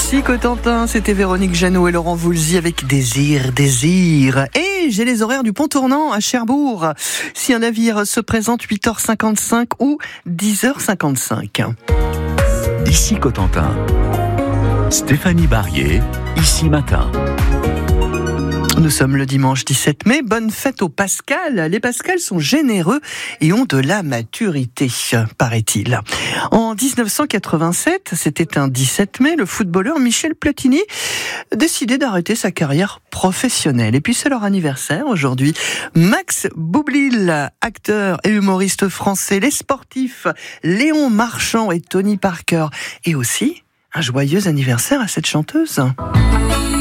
Ici Cotentin, c'était Véronique Jeannot et Laurent Voulzy avec Désir. Et j'ai les horaires du pont tournant à Cherbourg. Si un navire se présente 8h55 ou 10h55. Ici Cotentin. Stéphanie Barrier, Ici Matin. Nous sommes le dimanche 17 mai, bonne fête aux Pascal. Les Pascal sont généreux et ont de la maturité, paraît-il. En 1987, c'était un 17 mai, le footballeur Michel Platini décidait d'arrêter sa carrière professionnelle. Et puis c'est leur anniversaire aujourd'hui. Max Boublil, acteur et humoriste français, les sportifs Léon Marchand et Tony Parker. Et aussi un joyeux anniversaire à cette chanteuse.